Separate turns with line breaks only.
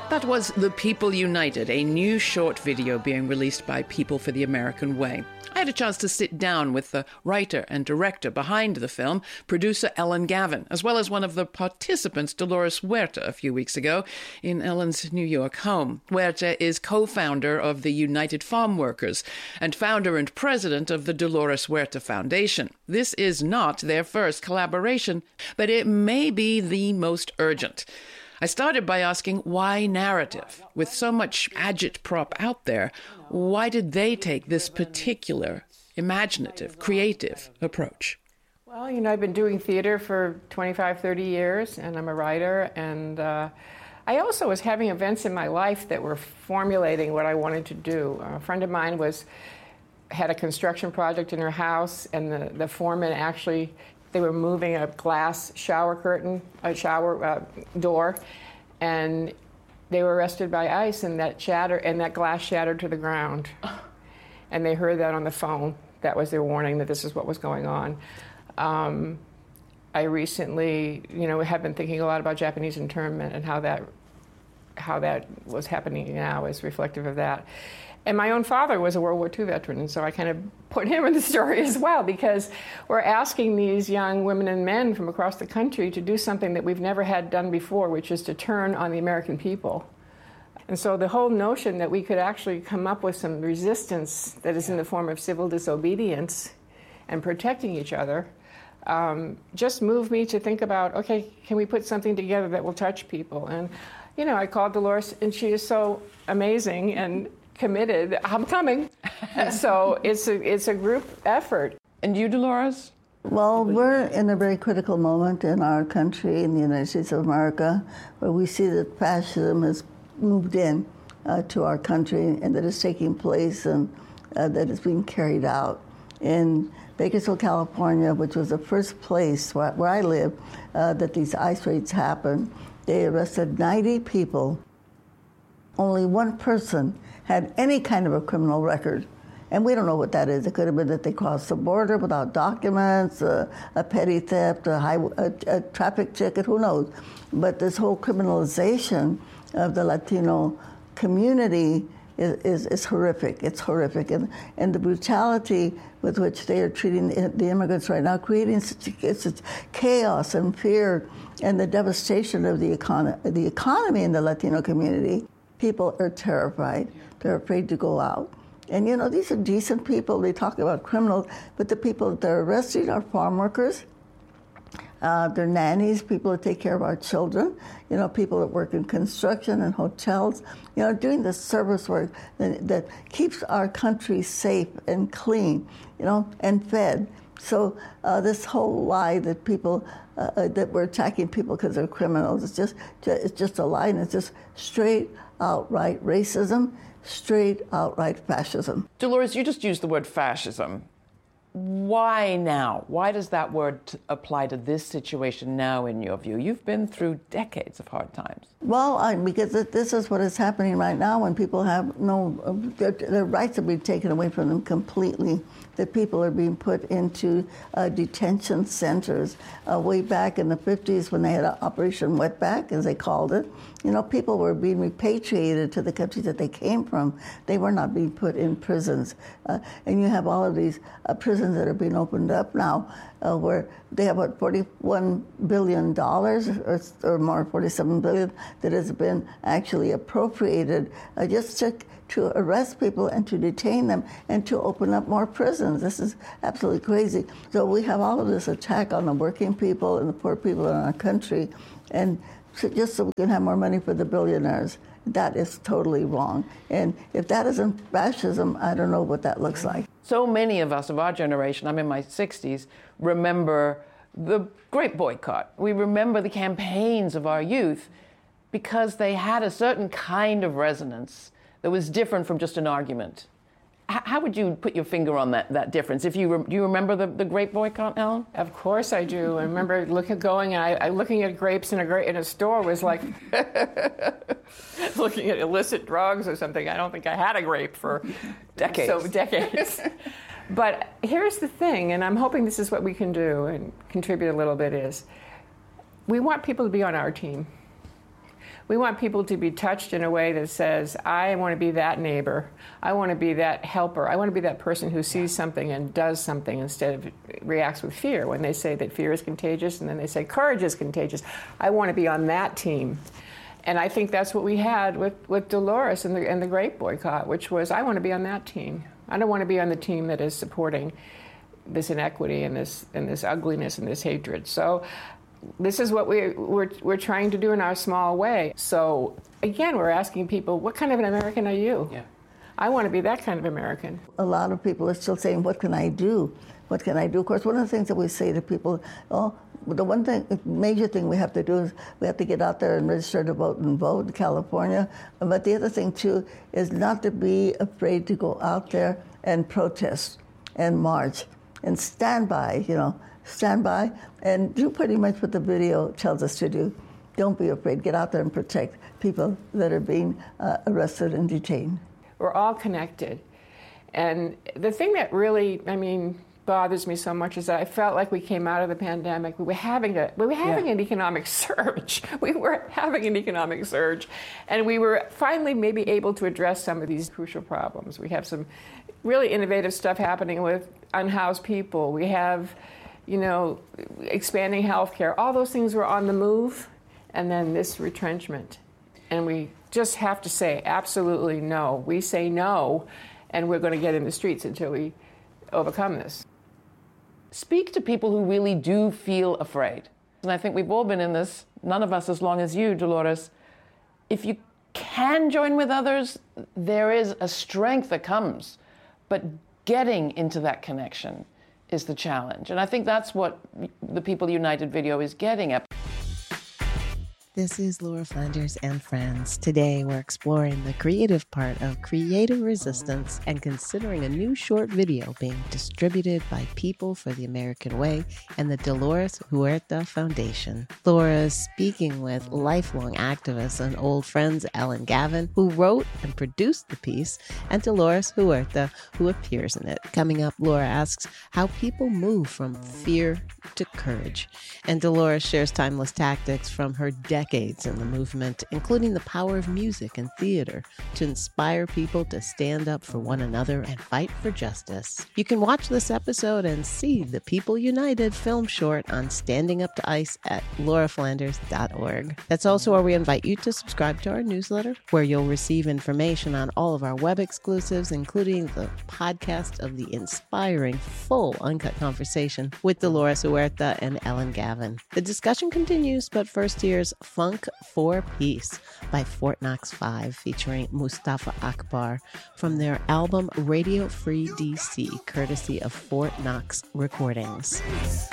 That was The People United, a new short video being released by People for the American Way. I had a chance to sit down with the writer and director behind the film, producer Ellen Gavin, as well as one of the participants, Dolores Huerta, a few weeks ago in Ellen's New York home. Huerta is co-founder of the United Farm Workers and founder and president of the Dolores Huerta Foundation. This is not their first collaboration, but it may be the most urgent. I started by asking why narrative? With so much agitprop out there, why did they take this particular imaginative, creative approach?
Well, I've been doing theater for 25, 30 years, and I'm a writer, and I also was having events in my life that were formulating what I wanted to do. A friend of mine had a construction project in her house, and the foreman actually... They were moving a glass shower curtain, a shower door, and they were arrested by ICE, and that glass shattered to the ground. And they heard that on the phone. That was their warning that this is what was going on. I recently, have been thinking a lot about Japanese internment and how that was happening now is reflective of that. And my own father was a World War II veteran, and so I kind of put him in the story as well, because we're asking these young women and men from across the country to do something that we've never had done before, which is to turn on the American people. And so the whole notion that we could actually come up with some resistance that is in the form of civil disobedience and protecting each other just moved me to think about, okay, can we put something together that will touch people? And, I called Dolores, and she is so amazing and committed. I'm coming. And so it's a group effort.
And you, Dolores?
Well, we're in a very critical moment in our country, in the United States of America, where we see that fascism has moved in to our country, and that is taking place, and that is being carried out. In Bakersfield, California, which was the first place where I live, that these ICE raids happened, they arrested 90 people. Only one person had any kind of a criminal record. And we don't know what that is. It could have been that they crossed the border without documents, a petty theft, a traffic ticket, who knows. But this whole criminalization of the Latino community is horrific. It's horrific. And the brutality with which they are treating the immigrants right now, creating such chaos and fear, and the devastation of the economy in the Latino community. People are terrified. They're afraid to go out. And, these are decent people. They talk about criminals, but the people that they're arresting are farm workers. They're nannies, people that take care of our children, people that work in construction and hotels, doing the service work that keeps our country safe and clean, and fed. So this whole lie that people, that we're attacking people because they're criminals, it's just a lie, and it's just straight outright racism, straight outright fascism.
Dolores, you just used the word fascism. Why now? Why does that word apply to this situation now, in your view? You've been through decades of hard times.
Well, because this is what is happening right now when people have their rights are being taken away from them completely. That people are being put into detention centers. Way back in the 50s when they had Operation Wetback, as they called it, people were being repatriated to the countries that they came from. They were not being put in prisons. And you have all of these prisons that are being opened up now where they have, $41 billion or more, $47 billion, that has been actually appropriated just to arrest people and to detain them and to open up more prisons. This is absolutely crazy. So we have all of this attack on the working people and the poor people in our country, and just so we can have more money for the billionaires. That is totally wrong. And if that isn't fascism, I don't know what that looks like.
So many of us of our generation, I'm in my 60s, remember the Great Boycott. We remember the campaigns of our youth because they had a certain kind of resonance that was different from just an argument. How would you put your finger on that difference? Do you remember the Great Boycott, Ellen?
Of course I do. I remember looking at grapes in a store was like looking at illicit drugs or something. I don't think I had a grape for decades. But here's the thing, and I'm hoping this is what we can do and contribute a little bit, is we want people to be on our team. We want people to be touched in a way that says, I want to be that neighbor. I want to be that helper. I want to be that person who sees something and does something instead of reacts with fear. When they say that fear is contagious and then they say courage is contagious, I want to be on that team. And I think that's what we had with Dolores and the Great Boycott, which was, I want to be on that team. I don't want to be on the team that is supporting this inequity and this ugliness and this hatred. So this is what we're trying to do in our small way. So again, we're asking people, what kind of an American are you? Yeah. I want to be that kind of American.
A lot of people are still saying, what can I do? What can I do? Of course, one of the things that we say to people, the major thing we have to do is we have to get out there and register to vote and vote in California. But the other thing, too, is not to be afraid to go out there and protest and march and stand by, stand by and do pretty much what the video tells us to do. Don't be afraid. Get out there and protect people that are being arrested and detained.
We're all connected. And the thing that really, bothers me so much is that I felt like we came out of the pandemic. We were having an economic surge. We were having an economic surge. And we were finally maybe able to address some of these crucial problems. We have some really innovative stuff happening with unhoused people. We have, expanding healthcare. All those things were on the move. And then this retrenchment. And we just have to say absolutely no. We say no, and we're going to get in the streets until we overcome this.
Speak to people who really do feel afraid. And I think we've all been in this, none of us as long as you, Dolores. If you can join with others, there is a strength that comes. But getting into that connection is the challenge. And I think that's what the People United video is getting at.
This is Laura Flanders and friends. Today we're exploring the creative part of creative resistance and considering a new short video being distributed by People for the American Way and the Dolores Huerta Foundation. Laura is speaking with lifelong activist and old friends Ellen Gavin, who wrote and produced the piece, and Dolores Huerta, who appears in it. Coming up, Laura asks how people move from fear to courage. And Dolores shares timeless tactics from her decades in the movement, including the power of music and theater to inspire people to stand up for one another and fight for justice. You can watch this episode and see the People United film short on Standing Up to ICE at lauraflanders.org. That's also where we invite you to subscribe to our newsletter, where you'll receive information on all of our web exclusives, including the podcast of the inspiring, full, uncut conversation with Dolores Huerta and Ellen Gavin. The discussion continues, but first here's Funk for Peace by Fort Knox 5 featuring Mustafa Akbar from their album Radio Free DC, courtesy of Fort Knox Recordings.